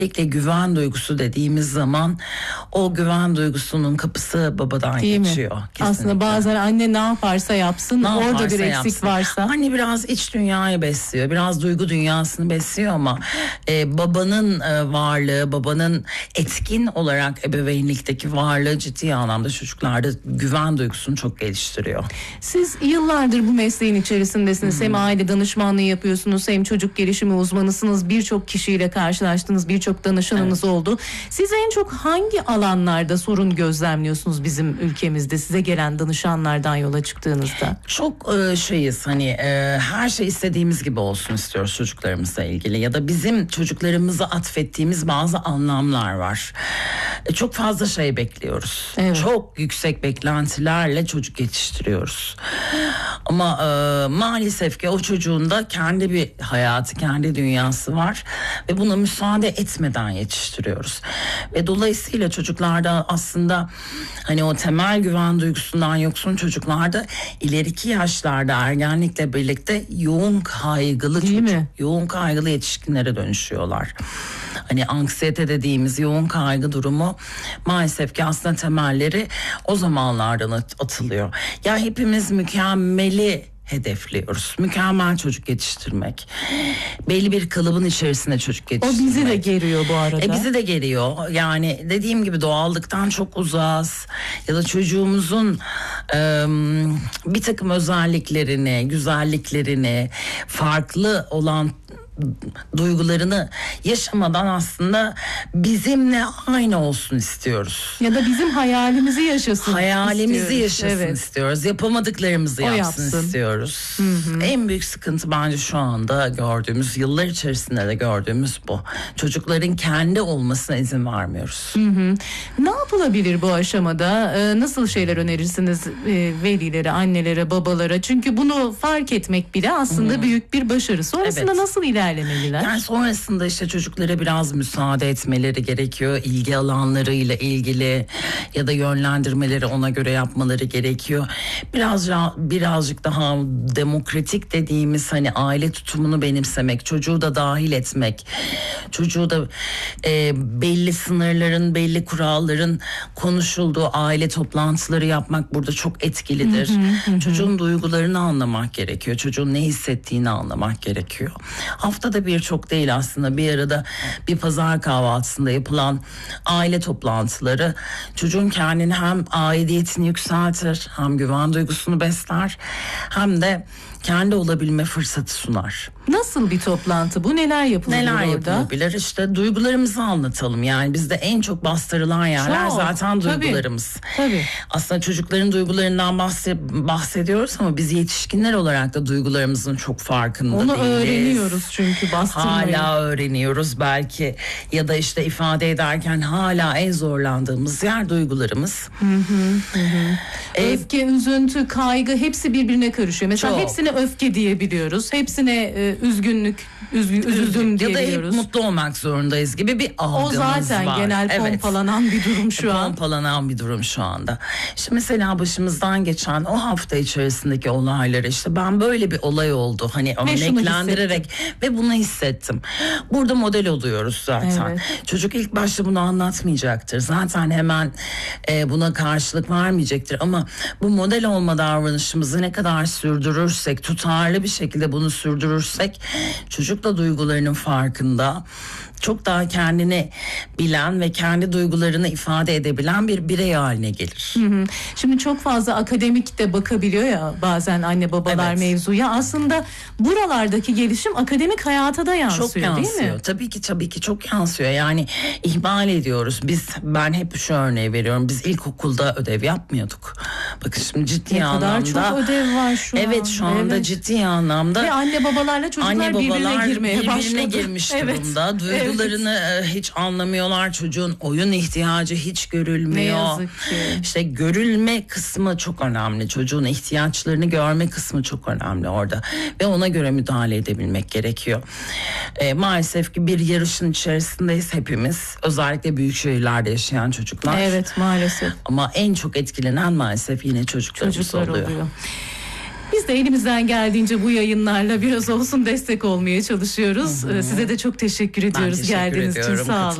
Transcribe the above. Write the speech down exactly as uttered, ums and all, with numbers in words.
Özellikle güven duygusu dediğimiz zaman o güven duygusunun kapısı babadan Değil geçiyor. mi? Kesinlikle. Aslında bazen anne ne yaparsa yapsın, Ne orada yaparsa bir eksik yapsın. varsa. Anne biraz iç dünyayı besliyor, biraz duygu dünyasını besliyor ama e, babanın e, varlığı, babanın etkin olarak ebeveynlikteki varlığı ciddi anlamda çocuklarda güven duygusunu çok geliştiriyor. Siz yıllardır bu mesleğin içerisindesiniz. Hmm. Hem aile danışmanlığı yapıyorsunuz, hem çocuk gelişimi uzmanısınız. Birçok kişiyle karşılaştınız, birçok danışanınız evet. oldu. Siz en çok hangi alanlarda sorun gözlemliyorsunuz bizim ülkemizde, size gelen danışanlardan yola çıktığınızda? Çok e, şeyiz hani e, her şey istediğimiz gibi olsun istiyoruz çocuklarımızla ilgili ya da bizim çocuklarımıza atfettiğimiz bazı anlamlar var. E, çok fazla şey bekliyoruz. Evet. Çok yüksek beklentilerle çocuk yetiştiriyoruz. Ama e, maalesef ki o çocuğun da kendi bir hayatı, kendi dünyası var ve buna müsaade etmeden yetiştiriyoruz. Ve dolayısıyla çocuklarda aslında hani o temel güven duygusundan yoksun çocuklarda ileriki yaşlarda ergenlikle birlikte yoğun kaygılı Değil çocuk, mi? yoğun kaygılı yetişkinlere dönüşüyorlar. Hani anksiyete dediğimiz yoğun kaygı durumu maalesef ki aslında temelleri o zamanlardan atılıyor. Ya hepimiz mükemmeli hedefliyoruz. Mükemmel çocuk yetiştirmek. Belli bir kalıbın içerisinde çocuk yetiştirmek. O bizi de geriyor bu arada. E bizi de geriyor. Yani dediğim gibi doğallıktan çok uzağız. Ya da çocuğumuzun e, bir takım özelliklerini, güzelliklerini, farklı olan duygularını yaşamadan aslında bizimle aynı olsun istiyoruz. Ya da bizim hayalimizi yaşasın Hayalimizi istiyoruz. yaşasın evet. istiyoruz. Yapamadıklarımızı yapsın, yapsın istiyoruz. Hı hı. En büyük sıkıntı bence şu anda gördüğümüz, yıllar içerisinde de gördüğümüz bu. Çocukların kendi olmasına izin vermiyoruz. Hı hı. Ne yapılabilir bu aşamada? Ee, nasıl şeyler önerirsiniz e, velilere, annelere, babalara? Çünkü bunu fark etmek bile aslında hı. büyük bir başarı. Sonrasında evet. nasıl ilerlemeliler? Yani sonrasında işte çocuklara biraz müsaade etmeleri gerekiyor. İlgi alanlarıyla ilgili ya da yönlendirmeleri ona göre yapmaları gerekiyor. Biraz birazcık daha demokratik dediğimiz hani aile tutumunu benimsemek, çocuğu da dahil etmek, çocuğu da e, belli sınırların, belli kuralların konuşulduğu aile toplantıları yapmak burada çok etkilidir. Hı hı, hı. Çocuğun duygularını anlamak gerekiyor. Çocuğun ne hissettiğini anlamak gerekiyor. Haftada bir çok değil aslında bir arada bir pazar kahvaltısında yapılan aile toplantıları çocuğun kendini hem aidiyetini yükseltir, hem güven duygusunu besler, hem de kendi olabilme fırsatı sunar. Nasıl bir toplantı bu? Neler yapılıyor Neler orada? yapılabilir? İşte duygularımızı anlatalım. Yani bizde en çok bastırılan yerler çok, zaten duygularımız. Tabii, tabii. Aslında çocukların duygularından bahsediyoruz ama biz yetişkinler olarak da duygularımızın çok farkında Onu değiliz. Onu öğreniyoruz çünkü bastırmayı. Hala öğreniyoruz belki ya da işte ifade ederken hala en zorlandığımız yer duygularımız. Hı hı, hı. Ee, Öfke, üzüntü, kaygı hepsi birbirine karışıyor. Mesela çok. hepsine öfke diyebiliyoruz. Hepsine e, üzgünlük, üzgün, üzüldüm diyebiliyoruz. Ya da hep mutlu olmak zorundayız gibi bir algımız var. O zaten var. genel evet. pompalanan bir durum şu an. Pompalanan bir durum şu anda. İşte mesela başımızdan geçen o hafta içerisindeki olayları işte ben böyle bir olay oldu. Hani örneklendirerek ve bunu hissettim. Burada model oluyoruz zaten. Evet. Çocuk ilk başta bunu anlatmayacaktır. Zaten hemen e, buna karşılık vermeyecektir ama bu model olma davranışımızı ne kadar sürdürürsek, tutarlı bir şekilde bunu sürdürürsek çocuk da duygularının farkında, çok daha kendini bilen ve kendi duygularını ifade edebilen bir birey haline gelir. Hı hı. Şimdi çok fazla akademik de bakabiliyor ya bazen anne babalar evet. mevzuya. Aslında buralardaki gelişim akademik hayata da yansıyor, çok yansıyor, değil mi? Tabii ki tabii ki çok yansıyor. Yani ihmal ediyoruz. Biz ben hep şu örneği veriyorum. Biz ilkokulda ödev yapmıyorduk. Bakın şimdi ciddi ne anlamda. Ne kadar çok ödev var şu evet, an. Evet şu anda evet. ciddi anlamda. Ve anne babalarla çocuklar anne babalar birbirine girmeye birbirine başladı. girmiş evet. durumda. Duygularını evet. hiç anlamıyorlar. Çocuğun oyun ihtiyacı hiç görülmüyor. Ne yazık ki. İşte görülme kısmı çok önemli. Çocuğun ihtiyaçlarını görme kısmı çok önemli orada. Ve ona göre müdahale edebilmek gerekiyor. E, maalesef ki bir yarışın içerisindeyiz hepimiz. Özellikle büyük şehirlerde yaşayan çocuklar. Evet maalesef. Ama en çok etkilenen maalesef yine çocuklarımız Çocuklar oluyor. oluyor. Biz de elimizden geldiğince bu yayınlarla biraz olsun destek olmaya çalışıyoruz. Ee, Size de çok teşekkür ediyoruz teşekkür geldiğiniz için. ediyorum. Sağ olun.